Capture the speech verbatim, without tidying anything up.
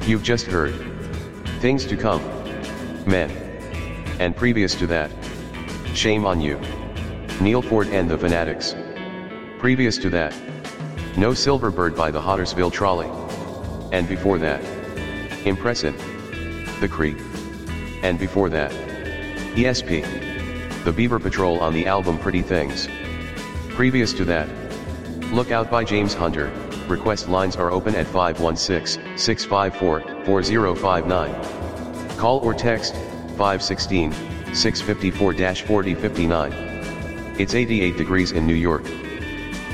You've just heard Things to Come, Men. And previous to that, Shame on You, Neil Ford and the Fanatics. Previous to that, No Silver Bird by the Hottersville Trolley. And before that, Impressive, The Creek. And before that, E S P, The Beaver Patrol on the album Pretty Things. Previous to that, Look Out by James Hunter. Request lines are open at five one six, six five four, four zero five nine. Call or text five one six, six five four, four zero five nine. It's eighty-eight degrees in New York.